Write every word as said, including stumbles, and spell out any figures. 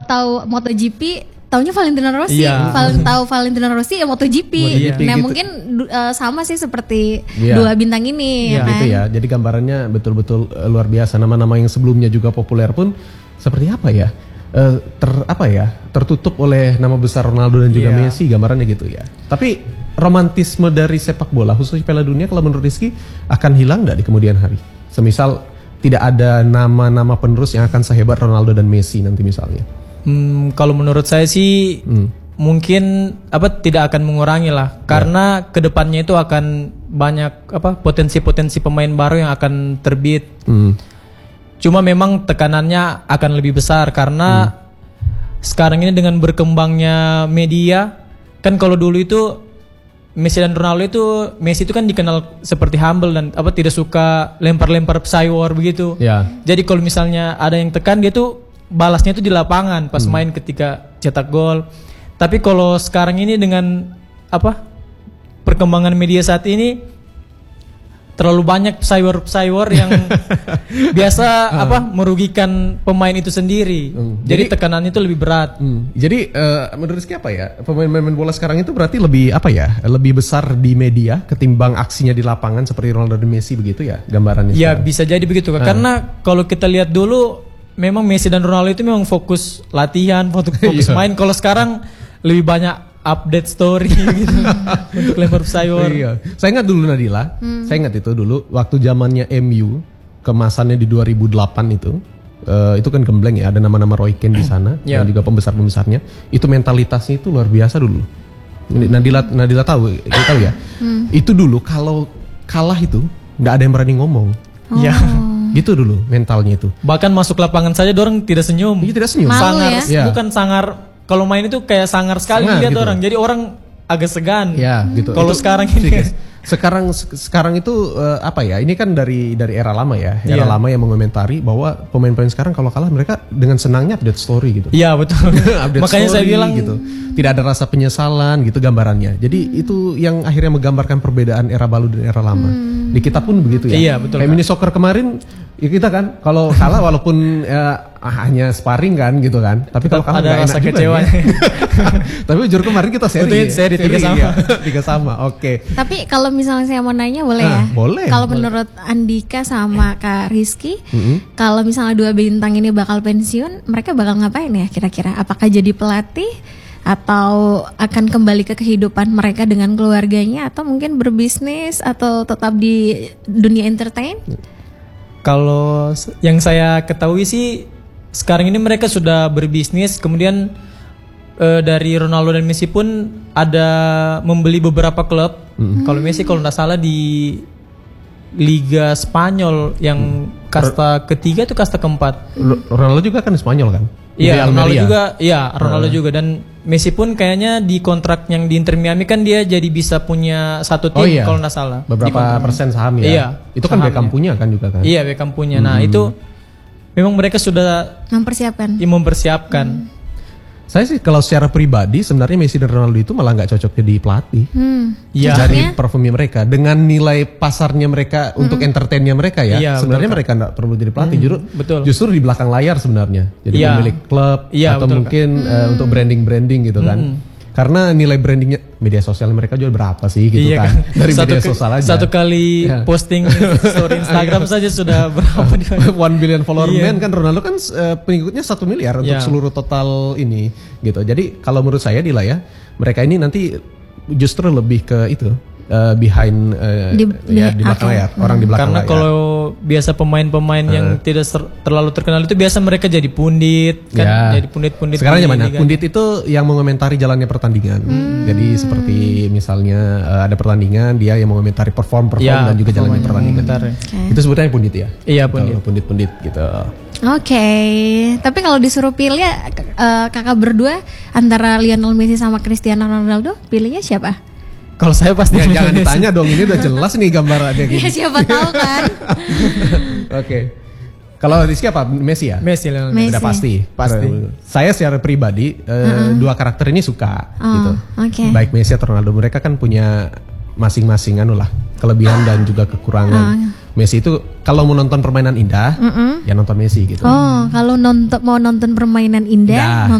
tahu MotoGP, taunya Valentino Rossi. Iya. Val- tahu Valentino Rossi ya MotoGP. MotoGP Nah gitu. mungkin uh, sama sih seperti Iya. dua bintang ini. Ya, ya kan? gitu ya. Jadi gambarannya betul-betul uh, luar biasa. Nama-nama yang sebelumnya juga populer pun seperti apa ya? Uh, ter apa ya? Tertutup oleh nama besar Ronaldo dan juga Iya. Messi, gambarannya gitu ya. Tapi romantisme dari sepak bola khususnya Piala Dunia kalau menurut Rizky akan hilang nggak di kemudian hari? Semisal tidak ada nama-nama penerus yang akan sehebat Ronaldo dan Messi nanti misalnya. Hmm, kalau menurut saya sih Hmm. mungkin apa tidak akan mengurangi lah, karena kedepannya itu akan banyak apa potensi-potensi pemain baru yang akan terbit. Hmm. Cuma memang tekanannya akan lebih besar karena sekarang ini dengan berkembangnya media, kan kalau dulu itu Messi dan Ronaldo itu, Messi itu kan dikenal seperti humble dan apa tidak suka lempar-lempar psywar begitu. Ya. Jadi kalau misalnya ada yang tekan, dia tuh balasnya itu di lapangan pas main ketika cetak gol. Tapi kalau sekarang ini dengan apa perkembangan media saat ini terlalu banyak psywar-psywar yang biasa apa merugikan pemain itu sendiri. Hmm. Jadi, Jadi- tekanannya itu lebih berat. Hmm. Jadi eh, menurut Rizky apa ya, pemain-pemain bola sekarang itu berarti lebih apa ya, lebih besar di media ketimbang aksinya di lapangan seperti Ronaldo dan Messi begitu ya gambarannya? Ya sekarang? bisa jadi begitu Kak. Karena kalau kita lihat dulu memang Messi dan Ronaldo itu memang fokus latihan, fokus fokus Iya. main. Kalau sekarang lebih banyak update story gitu untuk lempar sayur. Iya. Saya ingat dulu Nadila, saya ingat itu dulu waktu zamannya M U kemasannya di dua ribu delapan itu. eh, itu kan gembleng ya, ada nama-nama Roy Keane di sana Ya. dan juga pembesar-pembesarnya. Itu mentalitasnya itu luar biasa dulu. Nadila Nadila tahu, kita tahu ya. Itu dulu kalau kalah itu nggak ada yang berani ngomong. Ya. Gitu dulu mentalnya itu. Bahkan masuk lapangan saja orang tidak senyum. Dia tidak senyum. Malu Sangar, ya? Iya. bukan sangar. Kalau main itu kayak sangar sekali Sangar lihat gitu. orang. Jadi orang agak segan. Ya, gitu. Kalau Itu- sekarang ini sekarang sekarang itu eh, apa ya? Ini kan dari dari era lama ya, era Iya. lama yang mengomentari bahwa pemain-pemain sekarang kalau kalah mereka dengan senangnya update story gitu. Iya betul. Update Makanya saya story bilang gitu. Tidak ada rasa penyesalan gitu gambarannya. Jadi itu yang akhirnya menggambarkan perbedaan era baru dan era lama. Di kita pun begitu ya. Iya, betul, Kayak Kak. mini soccer kemarin ya kita kan kalau kalah walaupun ya, hanya sparring kan gitu kan. Tapi kalau kalah ada nggak rasa enak juga kecewa. ya. Tapi jujur kemarin kita seri. Betul, seri, tiga sama. ya. Tiga sama. Oke. Tapi kalau misalnya saya mau nanya boleh Ah, ya? boleh. Kalau menurut Andika sama Kak Rizky, Mm-mm. kalau misalnya dua bintang ini bakal pensiun, mereka bakal ngapain ya kira-kira? Apakah jadi pelatih atau akan kembali ke kehidupan mereka dengan keluarganya atau mungkin berbisnis atau tetap di dunia entertain? Kalau s- yang saya ketahui sih sekarang ini mereka sudah berbisnis, kemudian eh, dari Ronaldo dan Messi pun ada membeli beberapa klub. Kalau Messi kalau nggak salah di Liga Spanyol yang kasta ketiga itu kasta keempat. R- Ronaldo juga kan Spanyol kan? Di Iya, Ronaldo Almeria. juga, iya Ronaldo juga dan Messi pun kayaknya di kontrak yang di Inter Miami kan dia jadi bisa punya satu tim Oh iya. kalau nggak salah. Di Beberapa kontrak. persen saham ya. Iya, Itu kan sahamnya. Beckham punya kan juga kan? Iya, Beckham punya. Nah, itu memang mereka sudah Mempersiapkan. ya, mempersiapkan. Saya sih kalau secara pribadi sebenarnya Messi dan Ronaldo itu malah nggak cocok jadi pelatih. Hmm. Iya. Dari performnya mereka dengan nilai pasarnya mereka untuk entertainnya mereka ya. Iya, sebenarnya betul, mereka nggak perlu jadi pelatih. Justru betul. justru di belakang layar sebenarnya. Jadi Iya. pemilik klub Iya, atau betul, mungkin eh, untuk branding-branding gitu kan. Karena nilai brandingnya media sosial mereka jual berapa sih gitu Iya kan. kan. Dari satu, media ke- sosial aja. satu kali Iya. posting story Instagram saja sudah berapa di One billion follower Iya. man kan Ronaldo kan eh, pengikutnya satu miliar untuk Iya. seluruh total ini gitu. Jadi kalau menurut saya Dila ya, mereka ini nanti justru lebih ke itu eh, behind eh, Di- ya, di- di belakang oke. layar, orang di belakang Karena layar. kalau biasa pemain-pemain yang tidak ser- terlalu terkenal itu biasa mereka jadi pundit kan, Ya. jadi pundit-pundit. Sekarang di zaman liga. pundit itu yang mengomentari jalannya pertandingan. Jadi seperti misalnya eh, ada pertandingan dia yang mengomentari perform perform Ya, dan juga jalannya performanya, pertandingan. komentari. Itu sebutnya pundit ya. Iya, pundit. Kalau pundit-pundit gitu. Oke, tapi kalau disuruh pilih ya, k- eh, kakak berdua antara Lionel Messi sama Cristiano Ronaldo, pilihnya siapa? Kalau saya pasti Ya, jangan ditanya dong, ini udah jelas nih gambarannya Ya gitu. siapa tahu kan. Oke. Kalau Rizky apa? Messi ya? Messi Lionel Messi. Udah pasti. Pasti. Saya secara pribadi eh, dua karakter ini suka Oh, gitu. oke. Baik Messi atau Ronaldo, mereka kan punya masing-masing anu lah, kelebihan dan juga kekurangan. Messi itu kalau mau nonton permainan indah, ya nonton Messi gitu. Oh, kalau nonton mau nonton permainan indah, Indah.